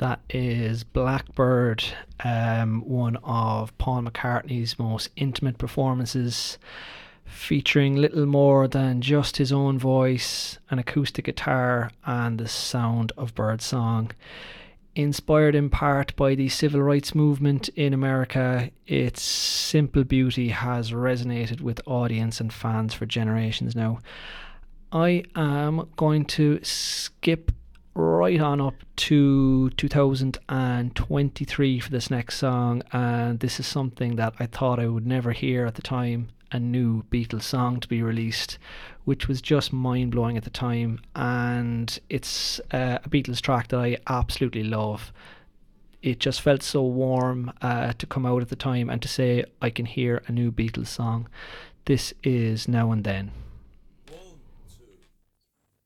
That is Blackbird, one of Paul McCartney's most intimate performances, featuring little more than just his own voice, an acoustic guitar, and the sound of birdsong. Inspired in part by the civil rights movement in America, its simple beauty has resonated with audience and fans for generations now. I am going to skip right on up to 2023 for this next song, and this is something that I thought I would never hear at the time, a new Beatles song to be released, which was just mind-blowing at the time, and it's a Beatles track that I absolutely love. It just felt so warm to come out at the time and to say I can hear a new Beatles song. This is Now and Then.